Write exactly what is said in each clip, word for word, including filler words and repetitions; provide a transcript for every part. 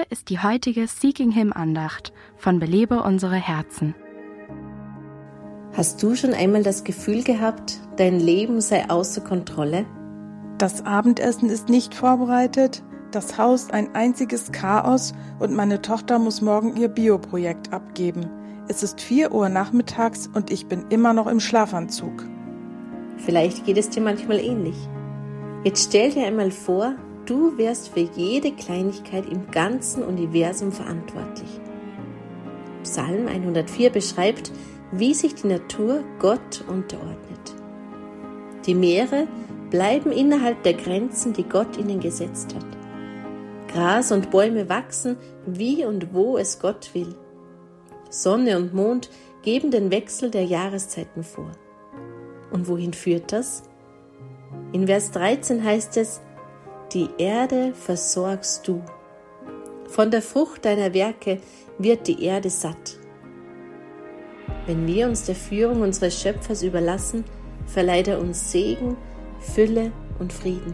ist die heutige Seeking Him Andacht von Belebe unsere Herzen. Hast du schon einmal das Gefühl gehabt, dein Leben sei außer Kontrolle? Das Abendessen ist nicht vorbereitet, das Haus ein einziges Chaos und meine Tochter muss morgen ihr Bioprojekt abgeben. Es ist vier Uhr nachmittags und ich bin immer noch im Schlafanzug. Vielleicht geht es dir manchmal ähnlich. Jetzt stell dir einmal vor, du wärst für jede Kleinigkeit im ganzen Universum verantwortlich. Psalm hundertvier beschreibt, wie sich die Natur Gott unterordnet. Die Meere bleiben innerhalb der Grenzen, die Gott ihnen gesetzt hat. Gras und Bäume wachsen, wie und wo es Gott will. Sonne und Mond geben den Wechsel der Jahreszeiten vor. Und wohin führt das? In Vers dreizehn heißt es, die Erde versorgst du. Von der Frucht deiner Werke wird die Erde satt. Wenn wir uns der Führung unseres Schöpfers überlassen, verleiht er uns Segen, Fülle und Frieden.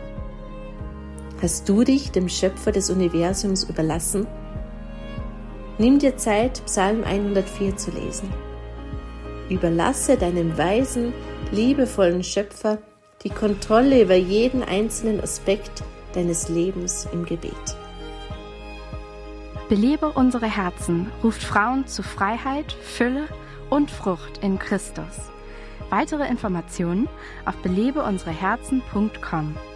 Hast du dich dem Schöpfer des Universums überlassen? Nimm dir Zeit, Psalm hundertvier zu lesen. Überlasse deinem weisen, liebevollen Schöpfer die Kontrolle über jeden einzelnen Aspekt deines Lebens im Gebet. Belebe unsere Herzen ruft Frauen zu Freiheit, Fülle und Frucht in Christus. Weitere Informationen auf belebe unsere herzen punkt com.